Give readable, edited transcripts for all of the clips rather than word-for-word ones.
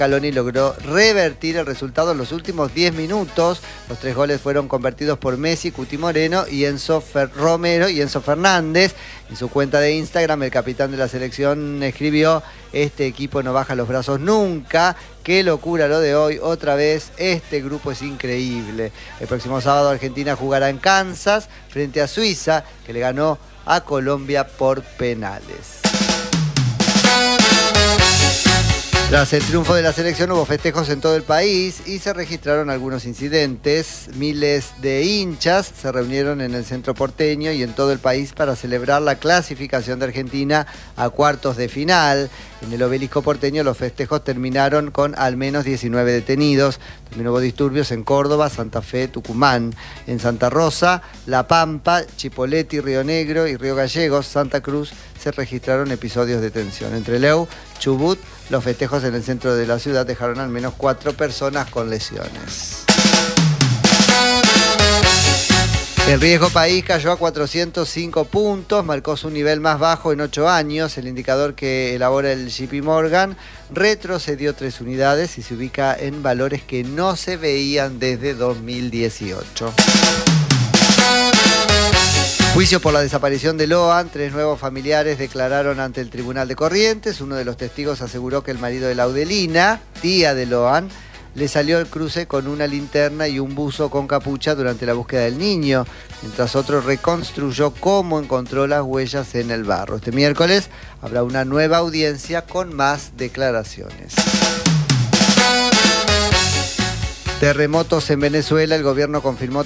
Scaloni logró revertir el resultado en los últimos 10 minutos. Los 3 goles fueron convertidos por Messi, Cuti Moreno y Enzo Romero y Enzo Fernández. En su cuenta de Instagram, el capitán de la selección escribió: este equipo no baja los brazos nunca. Qué locura lo de hoy. Otra vez, este grupo es increíble. El próximo sábado Argentina jugará en Kansas frente a Suiza, que le ganó a Colombia por penales. Tras el triunfo de la selección hubo festejos en todo el país y se registraron algunos incidentes. Miles de hinchas se reunieron en el centro porteño y en todo el país para celebrar la clasificación de Argentina a cuartos de final. En el obelisco porteño los festejos terminaron con al menos 19 detenidos. También hubo disturbios en Córdoba, Santa Fe, Tucumán. En Santa Rosa, La Pampa, Chipoleti, Río Negro y Río Gallegos, Santa Cruz, se registraron episodios de tensión. Entre Leu, Chubut, los festejos en el centro de la ciudad dejaron al menos 4 personas con lesiones. El riesgo país cayó a 405 puntos, marcó su nivel más bajo en 8 años. El indicador que elabora el JP Morgan retrocedió 3 unidades y se ubica en valores que no se veían desde 2018. Juicio por la desaparición de Loan. 3 nuevos familiares declararon ante el Tribunal de Corrientes. Uno de los testigos aseguró que el marido de Laudelina, tía de Loan, le salió al cruce con una linterna y un buzo con capucha durante la búsqueda del niño, mientras otro reconstruyó cómo encontró las huellas en el barro. Este miércoles habrá una nueva audiencia con más declaraciones. Terremotos en Venezuela. El gobierno confirmó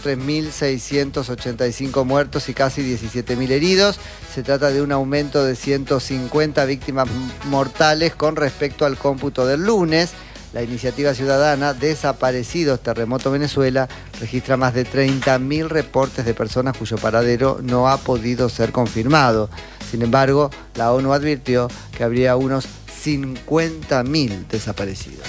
3.685 muertos y casi 17.000 heridos. Se trata de un aumento de 150 víctimas mortales con respecto al cómputo del lunes. La iniciativa ciudadana Desaparecidos Terremoto Venezuela registra más de 30.000 reportes de personas cuyo paradero no ha podido ser confirmado. Sin embargo, la ONU advirtió que habría unos 50.000 desaparecidos.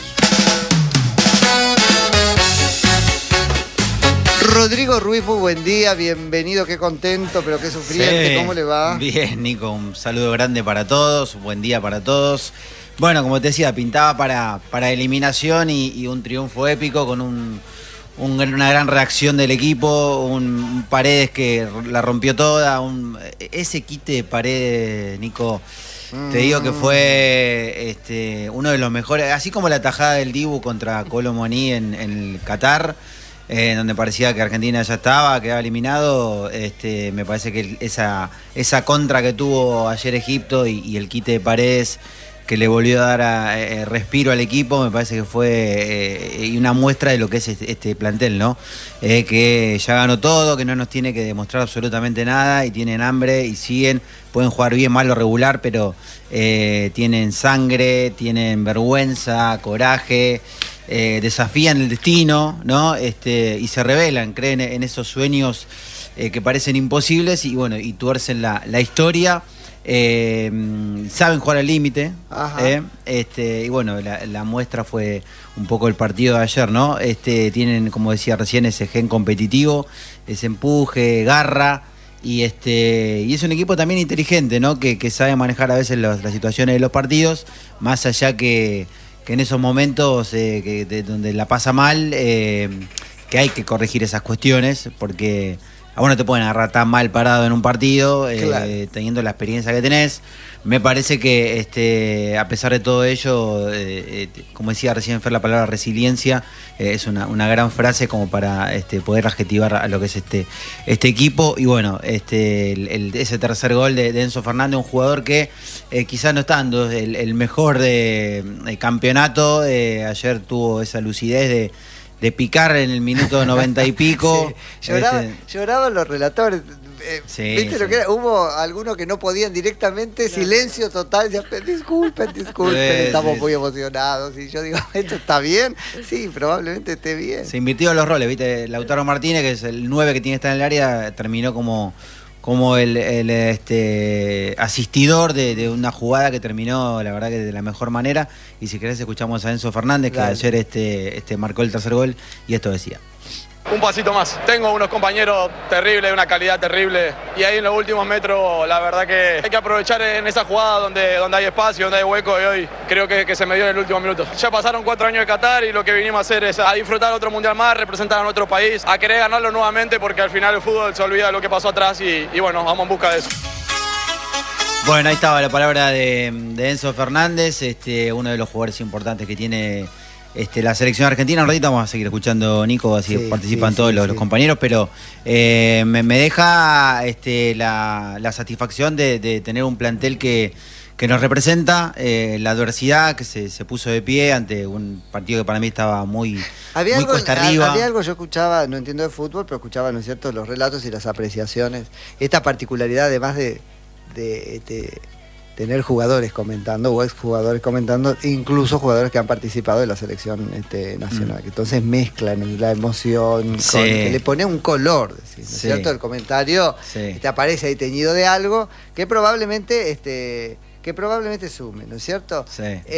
Rodrigo Ruiz, muy buen día, bienvenido, qué contento, pero qué sufriente, sí. ¿Cómo le va? Bien, Nico, un saludo grande para todos, un buen día para todos. Bueno, como te decía, pintaba para eliminación y un triunfo épico con una gran reacción del equipo, un Paredes que la rompió toda, ese quite de Paredes, Nico, te digo que fue uno de los mejores, así como la tajada del Dibu contra Kolo Muani en el Qatar, donde parecía que Argentina ya quedaba eliminado. Me parece que esa contra que tuvo ayer Egipto y el quite de Paredes que le volvió a dar respiro al equipo, me parece que fue una muestra de lo que es este plantel, ¿no? Que ya ganó todo, que no nos tiene que demostrar absolutamente nada y tienen hambre y siguen, pueden jugar bien, mal o regular, pero tienen sangre, tienen vergüenza, coraje, desafían el destino, ¿no? Y se rebelan, creen en esos sueños que parecen imposibles y bueno, y tuercen la historia. Saben jugar al límite, y bueno, la muestra fue un poco el partido de ayer, ¿no? Tienen, como decía recién, ese gen competitivo, ese empuje, garra, y es un equipo también inteligente, ¿no? Que sabe manejar a veces las situaciones de los partidos, más allá que en esos momentos donde la pasa mal, que hay que corregir esas cuestiones, porque a vos no te pueden agarrar tan mal parado en un partido, claro, teniendo la experiencia que tenés. Me parece que a pesar de todo ello, como decía recién Fer, la palabra resiliencia es una gran frase como para poder adjetivar a lo que es este equipo. Y bueno, ese tercer gol de Enzo Fernández, un jugador que quizás no está dando el mejor de campeonato. Ayer tuvo esa lucidez de picar en el minuto 90 y pico. Sí. Lloraban los relatores. ¿Viste lo que era? Hubo algunos que no podían directamente, silencio total. Disculpen, estamos muy emocionados. Y yo digo, ¿esto está bien? Sí, probablemente esté bien. Se invirtieron los roles, ¿viste? Lautaro Martínez, que es el 9 que tiene que estar en el área, terminó como el asistidor de una jugada que terminó, la verdad, que de la mejor manera. Y si querés escuchamos a Enzo Fernández, que ayer marcó el tercer gol y esto decía. un pasito más. Tengo unos compañeros terribles, de una calidad terrible, y ahí en los últimos metros la verdad que hay que aprovechar en esa jugada donde hay espacio, donde hay hueco, y hoy creo que se me dio en el último minuto. Ya pasaron 4 años de Qatar y lo que vinimos a hacer es a disfrutar otro mundial más, representar a nuestro país, a querer ganarlo nuevamente, porque al final el fútbol se olvida de lo que pasó atrás y bueno, vamos en busca de eso. Bueno, ahí estaba la palabra de Enzo Fernández, uno de los jugadores importantes que tiene la selección argentina. Un ratito vamos a seguir escuchando a Nico, así participan todos los compañeros, pero me deja la satisfacción de tener un plantel que nos representa, la adversidad, que se puso de pie ante un partido que para mí estaba muy cuesta arriba. Había algo, yo escuchaba, no entiendo de fútbol, pero escuchaba, ¿no es cierto?, los relatos y las apreciaciones. Esta particularidad, además de tener jugadores comentando o exjugadores comentando, incluso jugadores que han participado de la selección nacional, que entonces mezclan la emoción, que le pone un color, ¿no es cierto? El comentario te aparece ahí teñido de algo que probablemente sume, ¿no es cierto?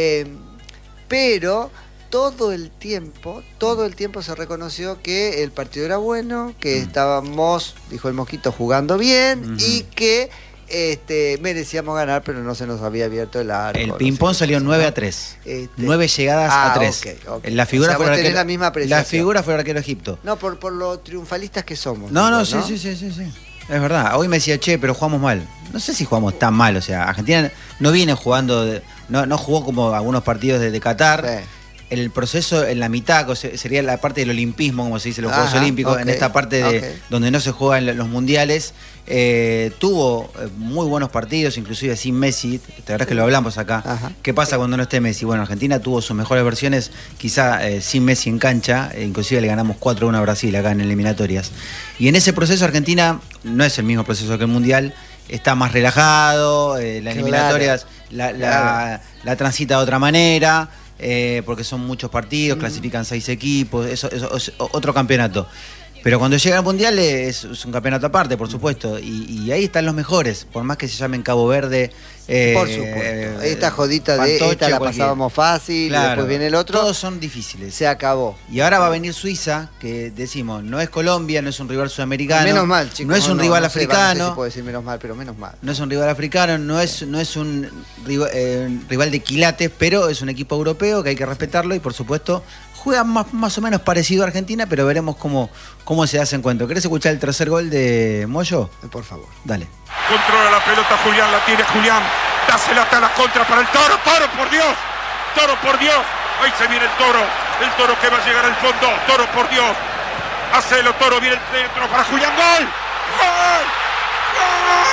Pero todo el tiempo se reconoció que el partido era bueno, que estábamos, dijo el Mosquito, jugando bien, y que merecíamos ganar, pero no se nos había abierto el arco. El ping-pong salió 9-3. 9 llegadas a 3. Okay. La figura fue el la misma apreciación. La figura fue el arquero Egipto. No, por lo triunfalistas que somos. No, sí. Es verdad. Hoy me decía, pero jugamos mal. No sé si jugamos tan mal. O sea, Argentina no viene jugando, no jugó como algunos partidos de Qatar. El proceso en la mitad, sería la parte del olimpismo, como se dice, los Juegos Olímpicos, en esta parte donde no se juegan los mundiales, tuvo muy buenos partidos, inclusive sin Messi. Te verdad que lo hablamos acá. ¿Qué pasa cuando no esté Messi? Bueno, Argentina tuvo sus mejores versiones, quizá sin Messi en cancha, inclusive le ganamos 4-1 a Brasil acá en eliminatorias. Y en ese proceso Argentina no es el mismo proceso que el mundial, está más relajado, las eliminatorias la transita de otra manera. Porque son muchos partidos, clasifican 6 equipos, eso es otro campeonato. Pero cuando llega al Mundial es un campeonato aparte, por supuesto, y ahí están los mejores, por más que se llamen Cabo Verde. Por supuesto. Esta jodita Fantoche, de esta la pasábamos fácil, claro, después viene el otro. Todos son difíciles. Se acabó. Y ahora va a venir Suiza, que decimos, no es Colombia, no es un rival sudamericano. Menos mal, chicos. No es un rival africano. No sé si puedo decir menos mal, pero menos mal. No es un rival africano, no es un rival de quilates, pero es un equipo europeo que hay que respetarlo y, por supuesto, juega más o menos parecido a Argentina, pero veremos cómo se hace encuentro. ¿Querés escuchar el tercer gol de Moyo? Por favor. Dale. Controla la pelota Julián, la tiene Julián. Dásela hasta la contra para el Toro. ¡Toro, por Dios! ¡Toro, por Dios! Ahí se viene el Toro. El Toro que va a llegar al fondo. ¡Toro, por Dios! Hacelo, Toro. Viene el centro para Julián. ¡Gol! ¡Gol! ¡Gol!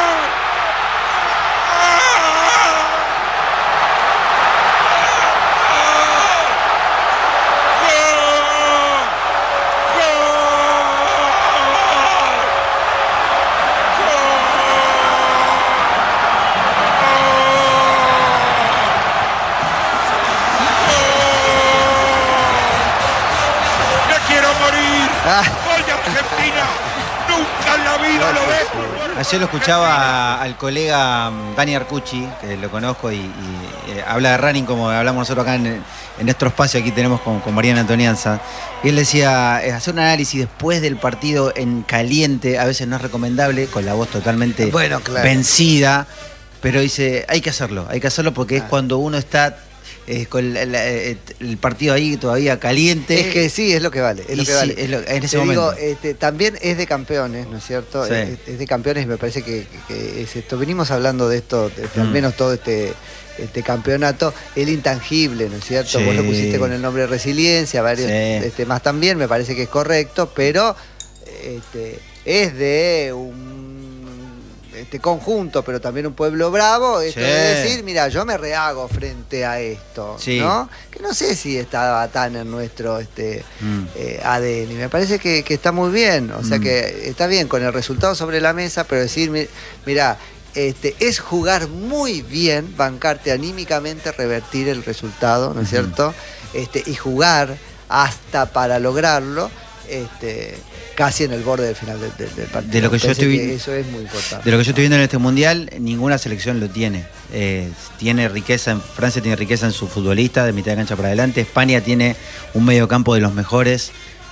¡Gol de Argentina! ¡Nunca en la vida lo ves! Ayer lo escuchaba al colega Dani Arcucci, que lo conozco, y habla de running como hablamos nosotros acá en nuestro espacio. Aquí tenemos con Mariana Antonianza. Y él decía, hacer un análisis después del partido en caliente a veces no es recomendable, con la voz totalmente vencida, pero dice, hay que hacerlo porque es cuando uno está con el partido ahí todavía caliente. Es que sí, es lo que vale. Es lo que vale. En ese momento. Digo, también es de campeones, ¿no es cierto? Sí. Es de campeones, me parece que es esto. Venimos hablando de esto, al menos todo este campeonato, el intangible, ¿no es cierto? Sí. Vos lo pusiste con el nombre de resiliencia, varios más también, me parece que es correcto, pero es de un conjunto, pero también un pueblo bravo, esto de decir, mira, yo me rehago frente a esto, ¿no? Que no sé si estaba tan en nuestro ADN, y me parece que está muy bien, o sea que está bien con el resultado sobre la mesa, pero decir, mira, es jugar muy bien, bancarte anímicamente, revertir el resultado, ¿no es cierto? Y jugar hasta para lograrlo, casi en el borde del final del partido. De lo que yo estoy viendo, eso es muy importante. De lo que yo estoy viendo en este mundial, ninguna selección lo tiene. Tiene riqueza, Francia tiene riqueza en su futbolista, de mitad de cancha para adelante. España tiene un mediocampo de los mejores.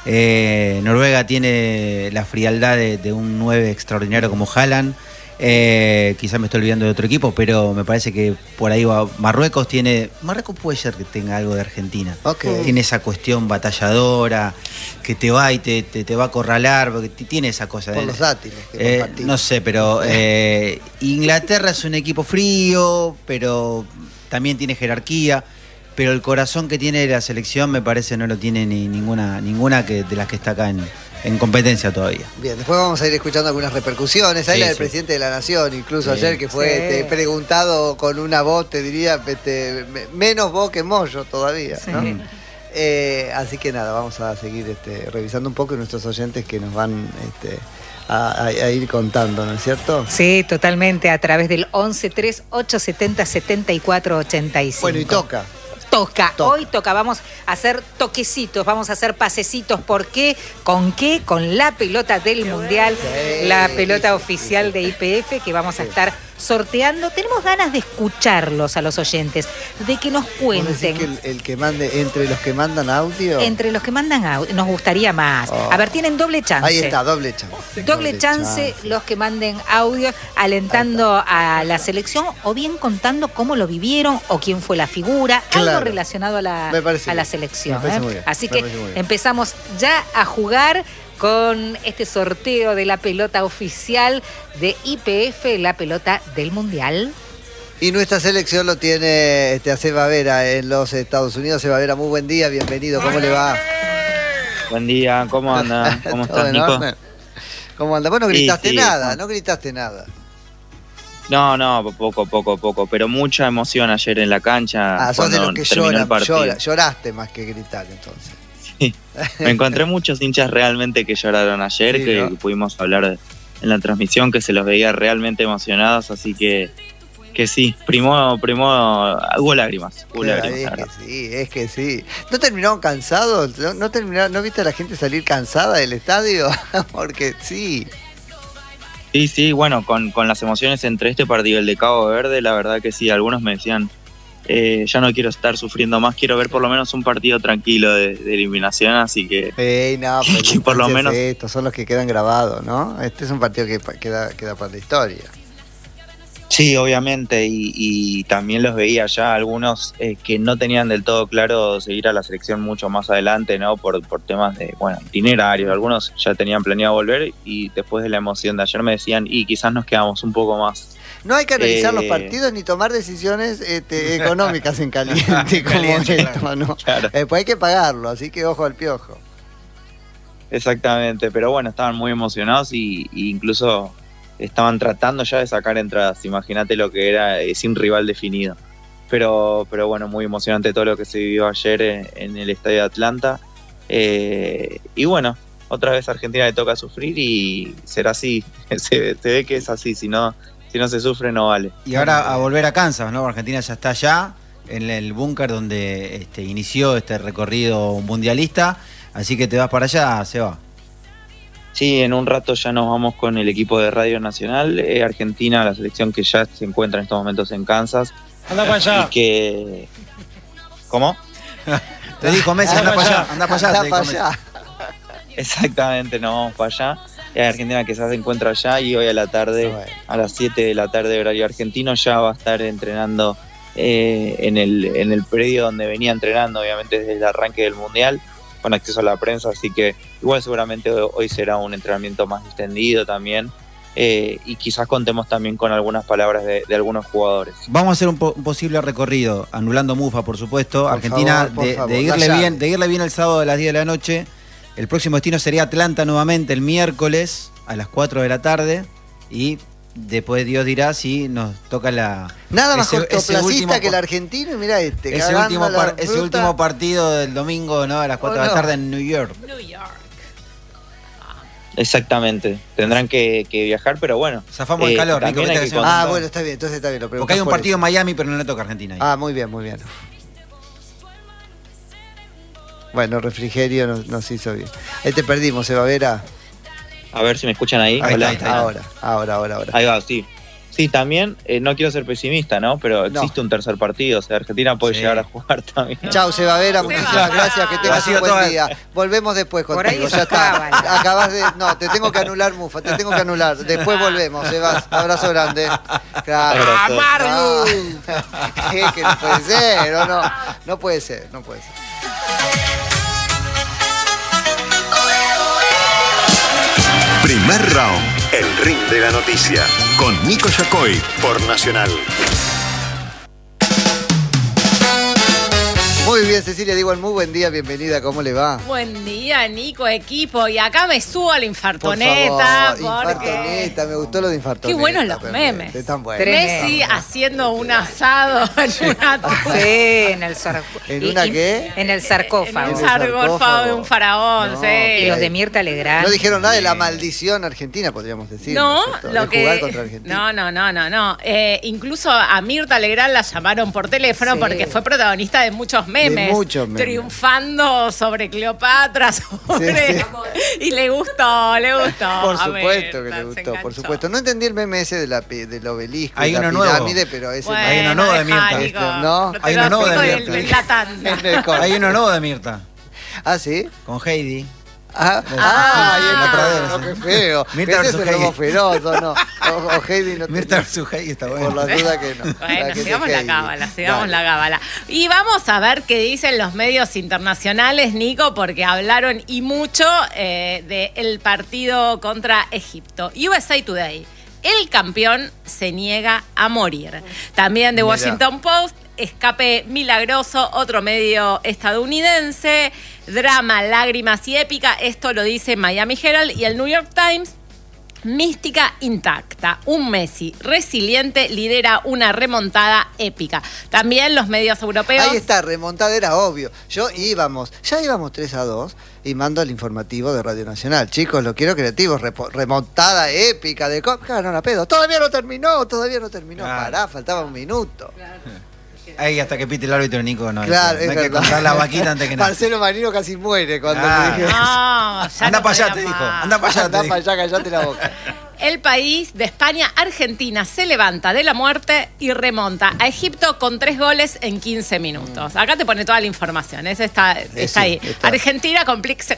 Noruega tiene la frialdad de un 9 extraordinario como Haaland. Quizás me estoy olvidando de otro equipo, pero me parece que por ahí va. Marruecos puede ser que tenga algo de Argentina. Okay. Tiene esa cuestión batalladora, que te va y te va a acorralar, porque tiene esa cosa. Por los dátiles que compartimos. No sé, pero Inglaterra es un equipo frío, pero también tiene jerarquía. Pero el corazón que tiene la selección me parece no lo tiene ninguna de las que está acá en competencia todavía. Bien, después vamos a ir escuchando algunas repercusiones. Ahí Sí, la del sí. presidente de la Nación, incluso ayer, que fue preguntado con una voz, te diría, menos voz que Moyo todavía, ¿no? Así que nada, vamos a seguir revisando un poco nuestros oyentes que nos van a ir contando, ¿no es cierto? Sí, totalmente, a través del 1138707485. Bueno, y toca. Hoy toca, vamos a hacer toquecitos, vamos a hacer pasecitos. ¿Por qué? ¿Con qué? Con la pelota del Mundial, la pelota oficial de YPF que vamos a estar sorteando. Tenemos ganas de escucharlos a los oyentes, de que nos cuenten. Que el que mande, entre los que mandan audio. Entre los que mandan audio, nos gustaría más. A ver, tienen doble chance. Ahí está, doble chance. Doble chance los que manden audio alentando a la selección o bien contando cómo lo vivieron o quién fue la figura, algo relacionado a la selección. Así que empezamos ya a jugar con este sorteo de la pelota oficial de YPF, la pelota del Mundial. Y nuestra selección lo tiene a Seba Vera en los Estados Unidos. Seba Vera, muy buen día, bienvenido, ¿cómo le va? Buen día, ¿cómo anda? ¿Cómo estás, Nico? ¿Cómo anda? Vos no gritaste sí, nada, no gritaste nada. No, poco, pero mucha emoción ayer en la cancha. Sos de los que lloraste más que gritar, entonces. Sí, me encontré muchos hinchas realmente que lloraron ayer, que pudimos hablar en la transmisión, que se los veía realmente emocionados, así que sí, primó, hubo lágrimas. Es que sí. ¿No terminaron cansados? ¿No viste a la gente salir cansada del estadio? Porque sí. Sí, bueno, con las emociones entre este partido y el de Cabo Verde, la verdad que sí, algunos me decían, ya no quiero estar sufriendo más, quiero ver por lo menos un partido tranquilo de eliminación, así que... que por lo menos... Estos son los que quedan grabados, ¿no? Este es un partido que queda para la historia. Sí, obviamente, y también los veía ya algunos que no tenían del todo claro seguir a la selección mucho más adelante, ¿no? Por temas de, itinerarios, algunos ya tenían planeado volver y después de la emoción de ayer me decían, y quizás nos quedamos un poco más. No hay que analizar los partidos ni tomar decisiones económicas en caliente como esto, ¿no? Claro. Pues hay que pagarlo, así que ojo al piojo. Exactamente, pero bueno, estaban muy emocionados y incluso estaban tratando ya de sacar entradas. Imagínate lo que era sin rival definido. Pero bueno, muy emocionante todo lo que se vivió ayer en el estadio de Atlanta. Y bueno, otra vez a Argentina le toca sufrir y será así. Se ve que es así, si no se sufre no vale. Y ahora a volver a Kansas, ¿no? Argentina ya está allá, en el búnker donde inició este recorrido mundialista. Así que te vas para allá, Seba. Sí, en un rato ya nos vamos con el equipo de Radio Nacional. Argentina, la selección que ya se encuentra en estos momentos en Kansas. Anda para allá. Y que... ¿Cómo? Te dijo Messi, anda para allá. Anda para allá. Exactamente, nos vamos para allá. Argentina que ya se encuentra allá y hoy a la tarde, a las 7 de la tarde horario argentino, ya va a estar entrenando en el predio donde venía entrenando, obviamente desde el arranque del Mundial, con acceso a la prensa, así que igual seguramente hoy será un entrenamiento más extendido también, y quizás contemos también con algunas palabras de algunos jugadores. Vamos a hacer un posible recorrido, anulando Mufa, por supuesto. Argentina, por favor, de irle bien el sábado a las 10 de la noche. El próximo destino sería Atlanta nuevamente el miércoles a las 4 de la tarde y después Dios dirá si nos toca nada más cortoplacista que el argentino y mira ese último partido del domingo, ¿no? A las 4 de la tarde en New York. Exactamente, tendrán que viajar, pero bueno. Zafamos el calor, Nico. Bueno, está bien, entonces está bien. Porque hay un partido en Miami, pero no le toca a Argentina ahí. Muy bien. Bueno, refrigerio nos hizo bien. Te perdimos, Seba Vera. A ver si me escuchan ahí. Ahí Hola. está. Ahora. Ahí va, sí. Sí, también, no quiero ser pesimista, ¿no? Pero existe un tercer partido, o sea, Argentina puede llegar a jugar también. Chau, Sebavera, muchísimas gracias, que tengas un buen día. Volvemos después contigo, por ahí ya está. Acabas de... No, te tengo que anular, Mufa, te tengo que anular. Después volvemos, Sebas. Abrazo grande. Claro. ¡Amargo! Que no puede ser, ¿o no? No puede ser, no puede ser. Primer round, el ring de la noticia, con Nico Yacoy por Nacional. Muy bien, Cecilia Diwan, muy buen día, bienvenida, ¿cómo le va? Buen día, Nico, equipo. Y acá me subo a la infartoneta. Por favor, infartoneta, me gustó lo de infartoneta. Qué buenos los memes. Están buenos. Messi haciendo un asado en una Sí, en el sarcófago. ¿En una qué? En el sarcófago. En un sarcófago de un faraón, No, sí. Y los de Mirta Legrand. No dijeron nada de la maldición argentina, podríamos decir. No, lo que jugar contra Argentina. No. Incluso a Mirta Legrand la llamaron por teléfono porque fue protagonista de muchos memes. Muchos memes. Triunfando sobre Cleopatra, sobre... Sí. Y le gustó. Por supuesto que le gustó, por supuesto. No entendí el meme ese del obelisco, hay de la pirámide, pero ese bueno, hay uno nuevo de Mirta. ¿No? Hay uno nuevo de Mirta. Hay uno nuevo de Mirta. ¿Ah, sí? Con Heidi. Qué feo. Mirta ese es el lobo feroz, ¿o no? O Heidi no. Mirta versus Heidi está bueno. Por la duda que no. Bueno, sigamos la cábala. Y vamos a ver qué dicen los medios internacionales, Nico, porque hablaron y mucho del partido contra Egipto. USA Today. El campeón se niega a morir. También The Washington Post, escape milagroso, otro medio estadounidense, drama, lágrimas y épica, esto lo dice Miami Herald, y el New York Times, mística intacta. Un Messi resiliente lidera una remontada épica. También los medios europeos... Ahí está, remontada era obvio. Ya íbamos 3-2 y mando el informativo de Radio Nacional. Chicos, lo quiero creativos, remontada épica de Copa. No la pedo. Todavía no terminó. Pará, faltaba un minuto. Claro. Ahí hasta que pite el árbitro, Nico, no. Claro, no hay que contar la vaquita antes que nada. Marcelo Marino casi muere cuando le dije eso. Anda para allá, te dijo. Anda para allá, callate la boca. El país de España, Argentina, se levanta de la muerte y remonta a Egipto con 3 goles en 15 minutos. Acá te pone toda la información, eso está ahí. Está. Argentina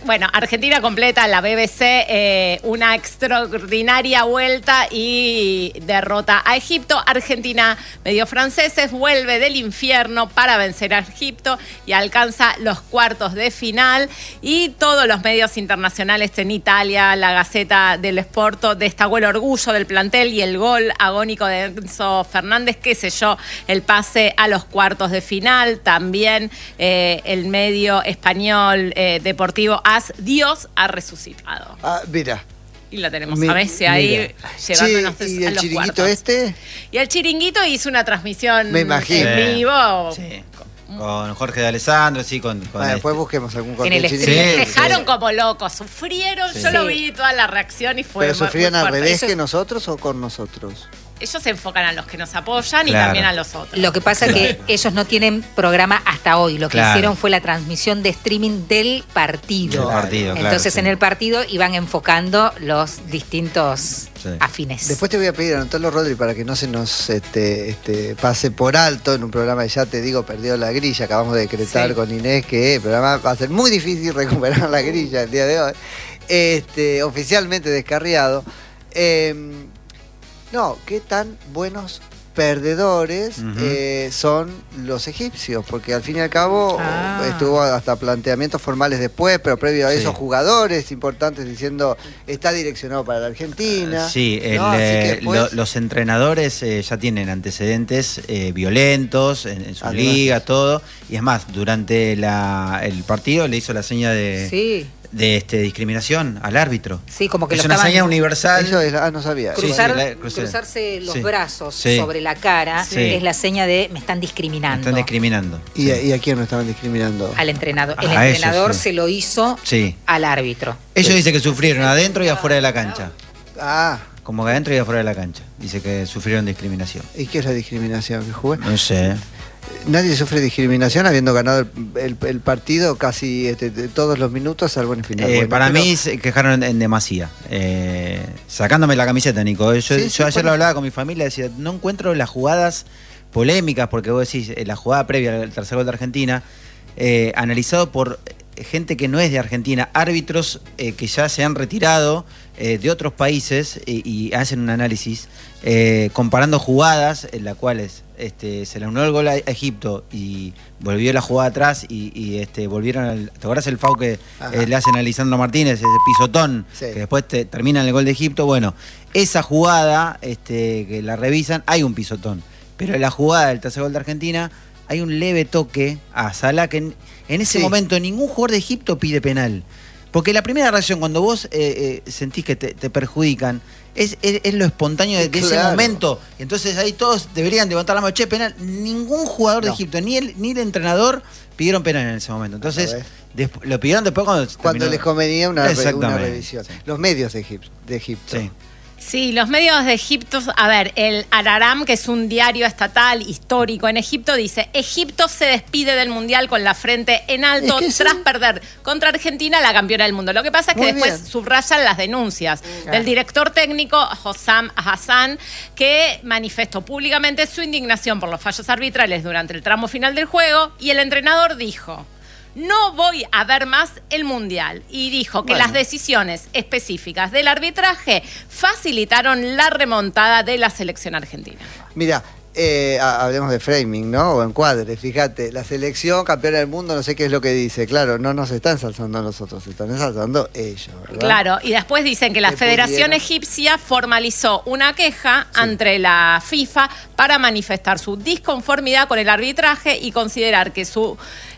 completa la BBC una extraordinaria vuelta y derrota a Egipto. Argentina, medio franceses, vuelve del infierno para vencer a Egipto y alcanza los cuartos de final. Y todos los medios internacionales en Italia, la Gazzetta dello Sport, destacó el orgullo del plantel y el gol agónico de Enzo Fernández, qué sé yo, el pase a los cuartos de final. También el medio español deportivo AS, Dios ha resucitado. Mira. Y la tenemos a veces ahí llevándonos ¿Y el a los chiringuito cuartos. Y el chiringuito hizo una transmisión en vivo. Sí. Con Jorge de Alessandro, sí, después busquemos algún corte. En el festejaron como locos, sufrieron, yo lo vi toda la reacción y fue ¿Pero sufrían muy al fuerte. revés que nosotros o con nosotros? Ellos se enfocan a los que nos apoyan y también a los otros. Lo que pasa es que ellos no tienen programa hasta hoy. Lo que hicieron fue la transmisión de streaming del partido. Entonces en el partido iban enfocando los distintos afines. Después te voy a pedir a anotarlo, Rodri, para que no se nos pase por alto en un programa que ya te digo, perdió la grilla. Acabamos de decretar con Inés que el programa va a ser muy difícil recuperar la grilla el día de hoy. Oficialmente descarriado. No, qué tan buenos perdedores son los egipcios, porque al fin y al cabo estuvo hasta planteamientos formales después, pero previo a esos jugadores importantes diciendo está direccionado para la Argentina. Sí, los entrenadores ya tienen antecedentes violentos en sus ligas, todo, y es más, durante el partido le hizo la seña de discriminación al árbitro. Sí, como que es una señal universal. Eso es, no sabía. Cruzarse los brazos sobre la cara es la seña de me están discriminando. Me están discriminando. ¿Y a quién no estaban discriminando? Al entrenador. El entrenador se lo hizo al árbitro. Ellos dicen que sufrieron adentro y afuera de la cancha. Como que adentro y afuera de la cancha. Dice que sufrieron discriminación. ¿Y qué es la discriminación que jugué? No sé. nadie sufre discriminación habiendo ganado el partido casi todos los minutos, salvo en el final. Para mí se quejaron en demasía. Sacándome la camiseta, Nico. Yo ayer lo hablaba con mi familia, decía, no encuentro las jugadas polémicas, porque vos decís, la jugada previa al tercer gol de Argentina, analizado por gente que no es de Argentina, árbitros que ya se han retirado de otros países y hacen un análisis comparando jugadas en las cuales se le anuló el gol a Egipto y volvió la jugada atrás y volvieron ¿te acordás el foul que le hacen a Lisandro Martínez, ese pisotón que después termina en el gol de Egipto? Bueno, esa jugada que la revisan, hay un pisotón, pero en la jugada del tercer gol de Argentina hay un leve toque a Salah que en ese momento ningún jugador de Egipto pide penal. Porque la primera reacción, cuando vos sentís que te perjudican, es lo espontáneo de ese momento. Y entonces ahí todos deberían levantar la mano, che, penal. Ningún jugador de Egipto, ni el entrenador, pidieron penal en ese momento. Entonces, lo pidieron después cuando les convenía una revisión. Sí. Los medios de Egipto. Sí. Sí, los medios de Egipto, a ver, el Al-Aram, que es un diario estatal histórico en Egipto, dice: Egipto se despide del Mundial con la frente en alto tras perder contra Argentina, la campeona del mundo. Lo que pasa es que después subrayan las denuncias del director técnico Hossam Hassan, que manifestó públicamente su indignación por los fallos arbitrales durante el tramo final del juego, y el entrenador dijo: no voy a ver más el Mundial. Y dijo que las decisiones específicas del arbitraje facilitaron la remontada de la selección argentina. Mira, hablemos de framing, ¿no? O encuadre. Fíjate, la selección campeona del mundo, no sé qué es lo que dice. Claro, no nos está ensalzando a nosotros, se están ensalzando ellos, ¿verdad? Claro, y después dicen que la Federación Egipcia formalizó una queja ante la FIFA para manifestar su disconformidad con el arbitraje y considerar que su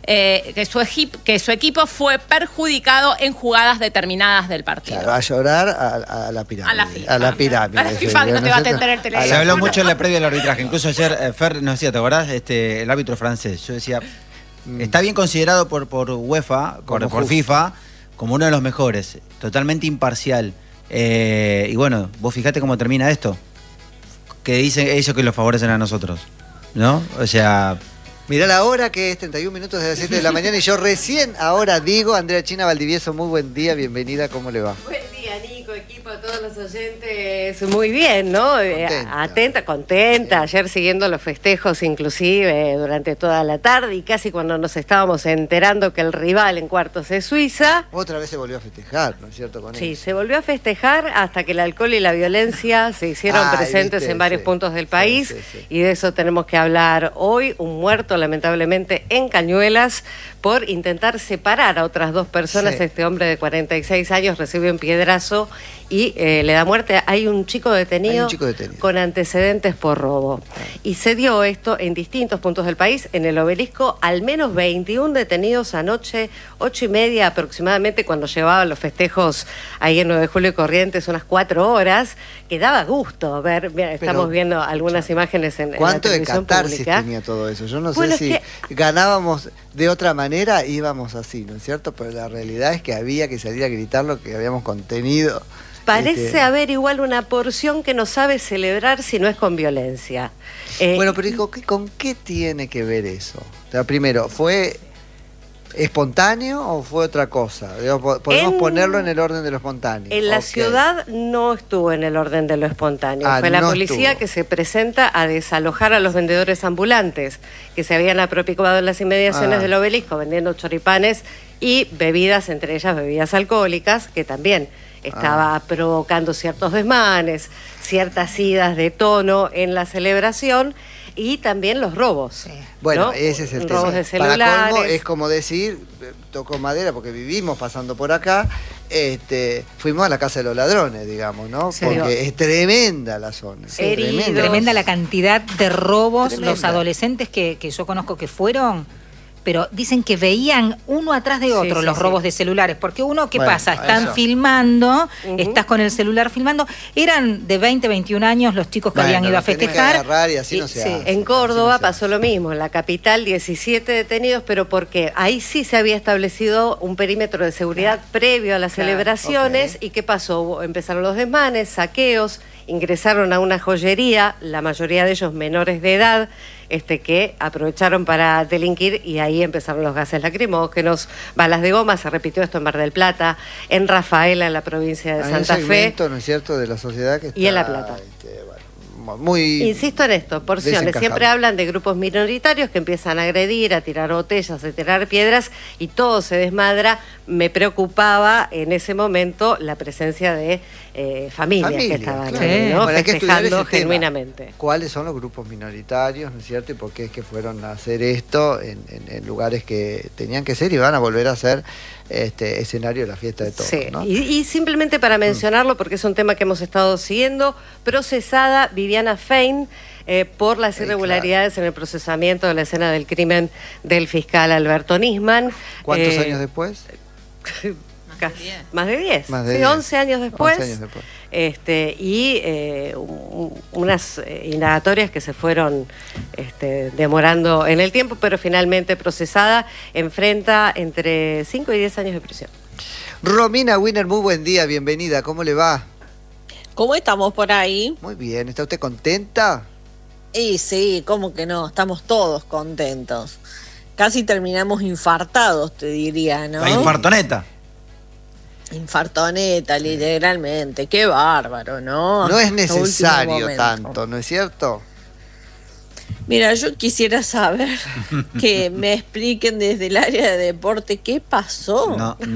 equipo fue perjudicado en jugadas determinadas del partido. Claro, a llorar a la pirámide. A la pirámide. A la FIFA que no te va a atender el teléfono. Se habló mucho en la previa del arbitraje. Incluso ayer Fer nos decía, ¿te acordás? El árbitro francés. Yo decía, está bien considerado por UEFA, por FIFA, como uno de los mejores. Totalmente imparcial. Y bueno, vos fijate cómo termina esto. Que dicen ellos que los favorecen a nosotros, ¿no? O sea... Mirá la hora, que es 31 minutos de las 7 de la mañana, y yo recién ahora digo, Andrea China Valdivieso, muy buen día, bienvenida, ¿cómo le va? Buen día, Nico, equipo, a todos los oyentes, muy bien, ¿no? Atenta, contenta, ayer siguiendo los festejos inclusive durante toda la tarde, y casi cuando nos estábamos enterando que el rival en cuartos es Suiza. Otra vez se volvió a festejar, ¿no es cierto? Sí, se volvió a festejar hasta que el alcohol y la violencia se hicieron presentes en varios puntos del país, y de eso tenemos que hablar hoy. Un muerto lamentablemente en Cañuelas por intentar separar a otras dos personas. Este hombre de 46 años recibe un piedrazo y le da muerte. Hay un chico detenido con antecedentes por robo. Y se dio esto en distintos puntos del país. En el Obelisco, al menos 21 detenidos anoche, 8:30 aproximadamente, cuando llevaban los festejos ahí en 9 de Julio y Corrientes, unas 4 horas, que daba gusto ver. Mira, estamos viendo algunas imágenes en la televisión pública. ¿Cuánto de catarsis tenía todo eso? Yo no sé si ganábamos de otra manera, íbamos así, ¿no es cierto? Pero la realidad es que había que salir a gritar lo que habíamos contenido. Parece haber igual una porción que no sabe celebrar si no es con violencia. Bueno, pero ¿con qué tiene que ver eso? O sea, primero, ¿fue espontáneo o fue otra cosa? ¿Podemos ponerlo en el orden de lo espontáneo? En la ciudad no estuvo en el orden de lo espontáneo. Fue la policía que se presenta a desalojar a los vendedores ambulantes que se habían apropiado en las inmediaciones del Obelisco vendiendo choripanes y bebidas, entre ellas bebidas alcohólicas, que también estaba provocando ciertos desmanes, ciertas idas de tono en la celebración, y también los robos. Bueno, ¿no? ese es el tema. Robos de celulares. Para colmo, es como decir, tocó madera porque vivimos pasando por acá, fuimos a la casa de los ladrones, digamos, ¿no? Porque es tremenda la zona. Tremenda la cantidad de robos. Los adolescentes que yo conozco que fueron, pero dicen que veían uno atrás de otro los robos de celulares, porque uno, ¿qué pasa? Están filmando, estás con el celular filmando. Eran de 20, 21 años los chicos que habían ido a festejar. Y así no se hace, en Córdoba pasó lo mismo, en la capital 17 detenidos, pero porque ahí sí se había establecido un perímetro de seguridad previo a las celebraciones. ¿Y qué pasó? Empezaron los desmanes, saqueos, ingresaron a una joyería, la mayoría de ellos menores de edad, que aprovecharon para delinquir y ahí empezaron los gases lacrimógenos, balas de goma. Se repitió esto en Mar del Plata, en Rafaela, en la provincia de Santa Fe. ¿No es cierto?, de la sociedad que está, y en La Plata. Muy insisto en esto, porciones. Siempre hablan de grupos minoritarios que empiezan a agredir, a tirar botellas, a tirar piedras y todo se desmadra. Me preocupaba en ese momento la presencia de familias que estaban ahí, ¿no? Festejando genuinamente. ¿Cuáles son los grupos minoritarios, no es cierto? Y por qué es que fueron a hacer esto en lugares que tenían que ser y van a volver a ser escenario de la fiesta de todos, ¿no? Y simplemente para mencionarlo, porque es un tema que hemos estado siguiendo, procesada Viviana Fein por las irregularidades en el procesamiento de la escena del crimen del fiscal Alberto Nisman. ¿Cuántos años después? Más de 10. 11 años después. 11 años después. Unas indagatorias que se fueron demorando en el tiempo, pero finalmente procesada, enfrenta entre 5 y 10 años de prisión. Romina Wiener, muy buen día, bienvenida, ¿cómo le va? ¿Cómo estamos por ahí? Muy bien, ¿está usted contenta? Y sí, ¿cómo que no? Estamos todos contentos. Casi terminamos infartados, te diría, ¿no? La infartoneta. Infartoneta, literalmente. Qué bárbaro, ¿no? No es necesario tanto, ¿no es cierto? Mira, yo quisiera saber que me expliquen desde el área de deporte qué pasó.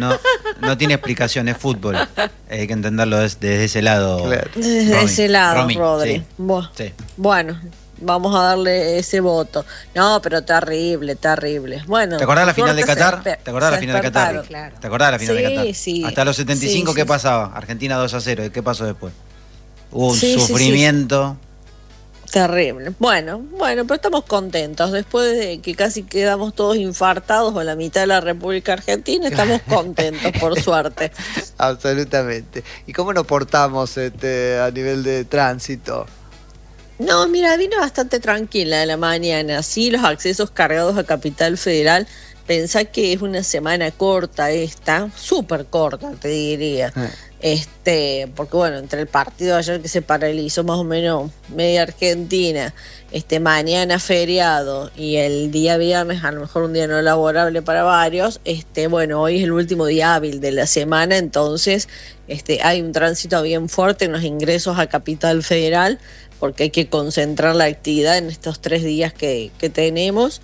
No tiene explicación, es fútbol. Hay que entenderlo desde ese lado. Claro. Desde ese lado, Rodri. Sí. Bueno, vamos a darle ese voto. No, pero terrible. Bueno, ¿te acordás la final de Qatar? ¿Te acordás la final de Qatar? Claro. ¿Te acordás la final de Qatar? Sí. Hasta los 75, ¿qué pasaba? Argentina 2-0. ¿Qué pasó después? Hubo un sufrimiento. Terrible. Bueno, pero estamos contentos. Después de que casi quedamos todos infartados o la mitad de la República Argentina, estamos contentos, por suerte. Absolutamente. ¿Y cómo nos portamos a nivel de tránsito? No, mira, vino bastante tranquila de la mañana. Sí, los accesos cargados a Capital Federal. Pensá que es una semana corta esta, súper corta, te diría. Porque bueno, entre el partido ayer que se paralizó más o menos media Argentina, mañana feriado y el día viernes a lo mejor un día no laborable para varios, bueno, hoy es el último día hábil de la semana, entonces hay un tránsito bien fuerte en los ingresos a Capital Federal, porque hay que concentrar la actividad en estos 3 días que tenemos.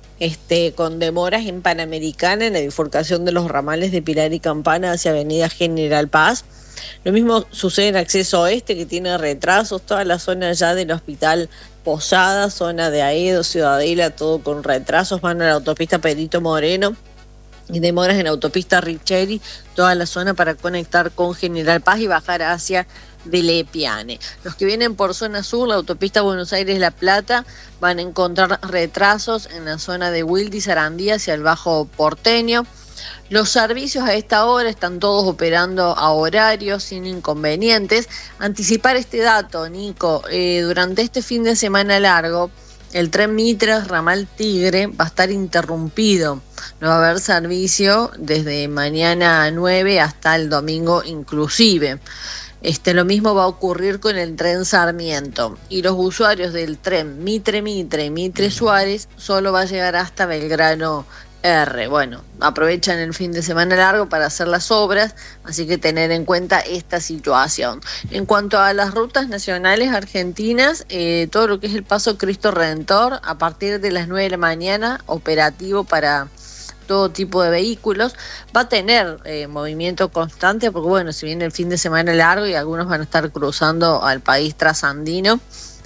Con demoras en Panamericana en la bifurcación de los ramales de Pilar y Campana hacia Avenida General Paz. Lo mismo sucede en acceso oeste, que tiene retrasos, toda la zona ya del Hospital Posada, zona de Aedo, Ciudadela, todo con retrasos, van a la autopista Perito Moreno y demoras en autopista Richeri, toda la zona para conectar con General Paz y bajar hacia de Lepiane. Los que vienen por zona sur, la autopista Buenos Aires-La Plata, van a encontrar retrasos en la zona de Wilde y Sarandí hacia el Bajo Porteño. Los servicios a esta hora están todos operando a horario sin inconvenientes. Anticipar este dato, Nico, durante este fin de semana largo, el tren Mitre ramal Tigre va a estar interrumpido. No va a haber servicio desde mañana 9 hasta el domingo inclusive. Lo mismo va a ocurrir con el tren Sarmiento. Y los usuarios del tren Mitre y Mitre Suárez solo va a llegar hasta Belgrano R. Bueno, aprovechan el fin de semana largo para hacer las obras, así que tener en cuenta esta situación. En cuanto a las rutas nacionales argentinas, todo lo que es el Paso Cristo Redentor, a partir de las 9 de la mañana, operativo para todo tipo de vehículos, va a tener movimiento constante, porque bueno, si viene el fin de semana largo y algunos van a estar cruzando al país trasandino.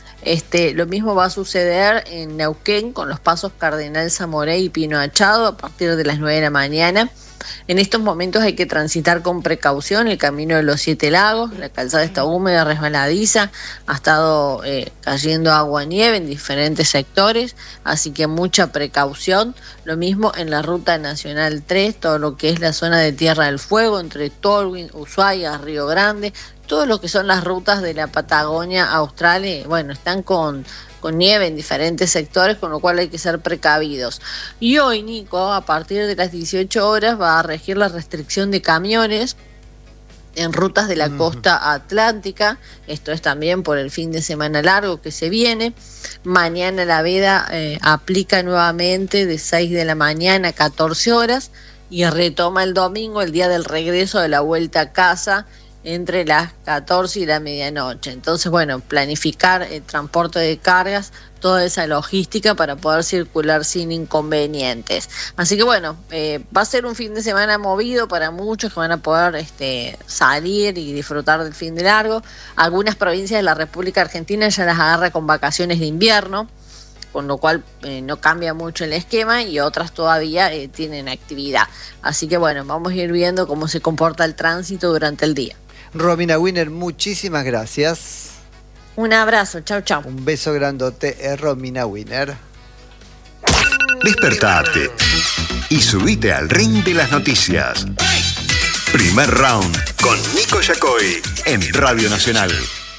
Lo mismo va a suceder en Neuquén con los pasos Cardenal Zamoré y Pino Achado a partir de las 9 de la mañana. En estos momentos hay que transitar con precaución el camino de los 7 lagos, la calzada está húmeda, resbaladiza, ha estado cayendo agua nieve en diferentes sectores, así que mucha precaución. Lo mismo en la ruta nacional 3, todo lo que es la zona de Tierra del Fuego, entre Tolwyn, Ushuaia, Río Grande, todo lo que son las rutas de la Patagonia Austral, bueno, están con nieve en diferentes sectores, con lo cual hay que ser precavidos. Y hoy, Nico, a partir de las 18 horas va a regir la restricción de camiones en rutas de la costa atlántica. Esto es también por el fin de semana largo que se viene. Mañana la veda aplica nuevamente de 6 de la mañana a 14 horas y retoma el domingo, el día del regreso de la vuelta a casa, entre las 14 y la medianoche. Entonces, bueno, planificar el transporte de cargas, toda esa logística para poder circular sin inconvenientes. Así que bueno, va a ser un fin de semana movido para muchos que van a poder salir y disfrutar del fin de largo. Algunas provincias de la República Argentina ya las agarra con vacaciones de invierno, con lo cual no cambia mucho el esquema, y otras todavía tienen actividad. Así que bueno, vamos a ir viendo cómo se comporta el tránsito durante el día. Romina Winer, muchísimas gracias. Un abrazo, chau, chau. Un beso grandote, Romina Winer. Despertate y subite al ring de las noticias. Primer round con Nico Yacoy en Radio Nacional.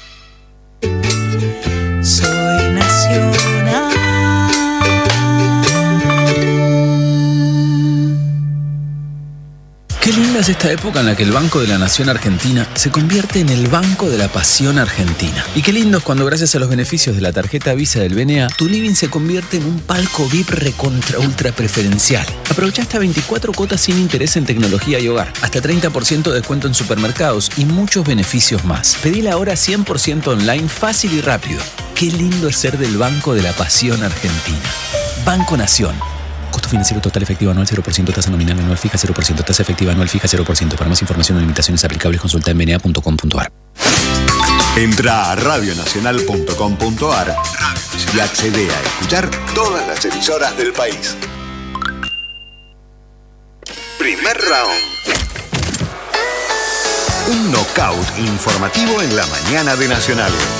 Soy nacional. Qué linda es esta época en la que el Banco de la Nación Argentina se convierte en el Banco de la Pasión Argentina. Y qué lindo es cuando, gracias a los beneficios de la tarjeta Visa del BNA, tu living se convierte en un palco VIP recontra ultra preferencial. Aprovecha hasta 24 cuotas sin interés en tecnología y hogar, hasta 30% de descuento en supermercados y muchos beneficios más. Pedila ahora 100% online, fácil y rápido. Qué lindo es ser del Banco de la Pasión Argentina. Banco Nación. Costo financiero total efectivo anual 0%, tasa nominal anual fija 0%, tasa efectiva anual fija 0%. Para más información o limitaciones aplicables, consulta en bna.com.ar. Entra a radionacional.com.ar y accede a escuchar todas las emisoras del país. Primer round. Un knockout informativo en la mañana de Nacional.